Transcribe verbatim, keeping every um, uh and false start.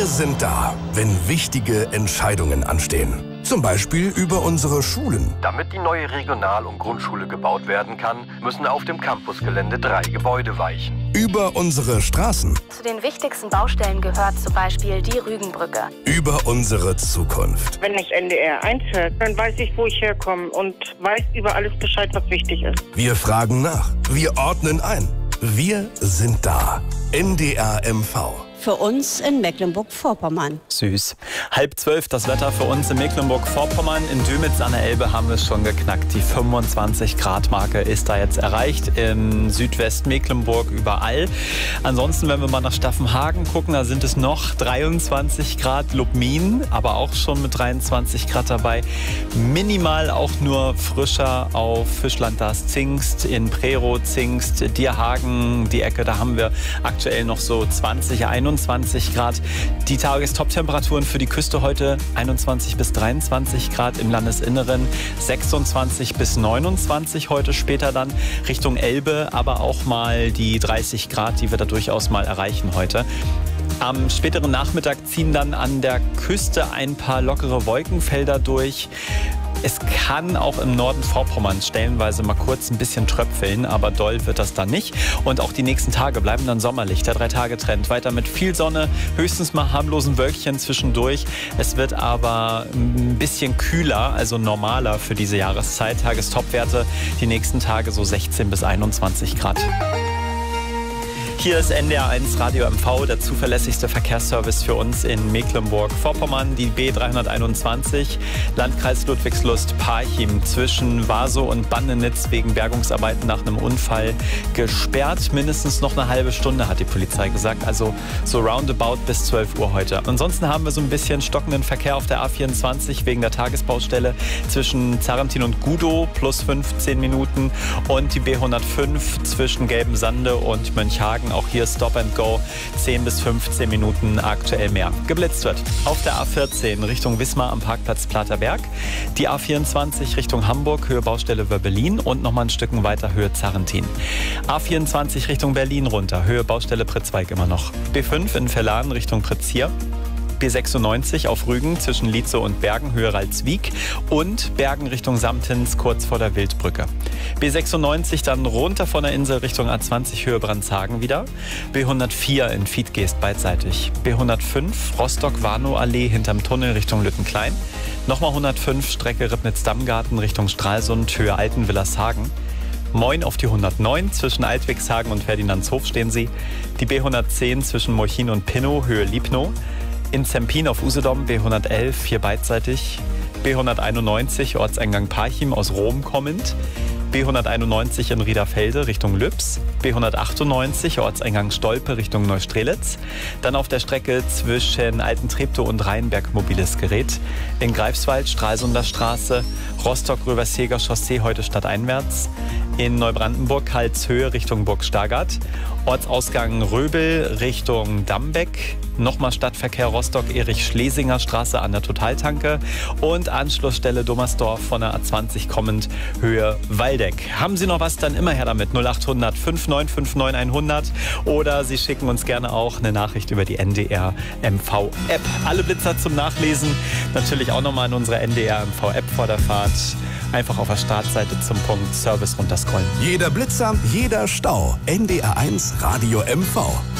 Wir sind da, wenn wichtige Entscheidungen anstehen. Zum Beispiel über unsere Schulen. Damit die neue Regional- und Grundschule gebaut werden kann, müssen auf dem Campusgelände drei Gebäude weichen. Über unsere Straßen. Zu den wichtigsten Baustellen gehört zum Beispiel die Rügenbrücke. Über unsere Zukunft. Wenn das N D R eins hört, dann weiß ich, wo ich herkomme und weiß über alles Bescheid, was wichtig ist. Wir fragen nach. Wir ordnen ein. Wir sind da. N D R M V. Für uns in Mecklenburg-Vorpommern. Süß. Halb zwölf das Wetter für uns in Mecklenburg-Vorpommern. In Dömitz an der Elbe haben wir es schon geknackt. Die fünfundzwanzig Grad Marke ist da jetzt erreicht. In Südwestmecklenburg überall. Ansonsten, wenn wir mal nach Staffenhagen gucken, da sind es noch dreiundzwanzig Grad. Lubmin, aber auch schon mit dreiundzwanzig Grad dabei. Minimal auch nur frischer auf Fischland, da ist Zingst, in Prerow, Zingst, Dierhagen, die Ecke, da haben wir aktuell noch so zwanzig, einundzwanzig Grad. Die Tagestop-Temperaturen für die Küste heute einundzwanzig bis dreiundzwanzig Grad, im Landesinneren sechsundzwanzig bis neunundzwanzig heute, später dann Richtung Elbe, aber auch mal die dreißig Grad, die wir da durchaus mal erreichen heute. Am späteren Nachmittag ziehen dann an der Küste ein paar lockere Wolkenfelder durch. Es kann auch im Norden Vorpommerns stellenweise mal kurz ein bisschen tröpfeln, aber doll wird das dann nicht. Und auch die nächsten Tage bleiben dann sommerlich. Der Drei-Tage-Trend weiter mit viel Sonne, höchstens mal harmlosen Wölkchen zwischendurch. Es wird aber ein bisschen kühler, also normaler für diese Jahreszeit. Tagestopwerte die nächsten Tage so sechzehn bis einundzwanzig Grad. Hier ist N D R eins Radio M V, der zuverlässigste Verkehrsservice für uns in Mecklenburg-Vorpommern. Die B dreihunderteinundzwanzig, Landkreis Ludwigslust-Parchim zwischen Warsow und Bandenitz wegen Bergungsarbeiten nach einem Unfall gesperrt. Mindestens noch eine halbe Stunde, hat die Polizei gesagt. Also so roundabout bis zwölf Uhr heute. Ansonsten haben wir so ein bisschen stockenden Verkehr auf der A vierundzwanzig wegen der Tagesbaustelle zwischen Zarentin und Gudow plus fünfzehn Minuten und die B hundertfünf zwischen Gelbensande und Mönchhagen. Auch hier Stop and Go, zehn bis fünfzehn Minuten aktuell mehr. Geblitzt wird auf der A vierzehn Richtung Wismar am Parkplatz Platerberg. Die A vierundzwanzig Richtung Hamburg, Höhe Baustelle Wöbbelin und nochmal ein Stückchen weiter Höhe Zarentin. A vierundzwanzig Richtung Berlin runter, Höhe Baustelle Pritzweig immer noch. B fünf in Verlan Richtung Pritzhier. B sechsundneunzig auf Rügen zwischen Lietzow und Bergen, Höhe Ralswiek und Bergen Richtung Samtins kurz vor der Wildbrücke. B sechsundneunzig dann runter von der Insel Richtung A zwanzig, Höhe Brandshagen wieder. B hundertvier in Fiedgeest beidseitig. B hundertfünf Rostock-Warnow-Allee hinterm Tunnel Richtung Lüttenklein. Nochmal hundertfünf Strecke Ribnitz-Dammgarten Richtung Stralsund, Höhe Altenwillershagen. Moin auf die hundertneun, zwischen Altwixhagen und Ferdinandshof stehen sie. Die B hundertzehn zwischen Molchin und Pinnow, Höhe Liebnow. In Zempin auf Usedom B hundertelf, hier beidseitig. B hunderteinundneunzig Ortseingang Parchim aus Rom kommend. B hunderteinundneunzig in Riederfelde Richtung Lübs. B hundertachtundneunzig Ortseingang Stolpe Richtung Neustrelitz. Dann auf der Strecke zwischen Altentreptow und Rheinberg mobiles Gerät. In Greifswald Stralsunder Straße, Rostock-Röverseger Chaussee heute stadteinwärts. In Neubrandenburg Halshöhe Richtung Burg Stargard. Ortsausgang Röbel Richtung Dambeck. Nochmal Stadtverkehr Rostock Erich-Schlesinger Straße an der Totaltanke. Und Anschlussstelle Dommersdorf von der A zwanzig kommend Höhe Waldeck. Haben Sie noch was, dann immer her damit. null achthundert fünfundneunzig neunundfünfzig hundert. Oder Sie schicken uns gerne auch eine Nachricht über die N D R M V App. Alle Blitzer zum Nachlesen natürlich auch nochmal in unserer N D R M V App vor der Fahrt. Einfach auf der Startseite zum Punkt Service runterscrollen. Jeder Blitzer, jeder Stau. N D R eins Radio M V.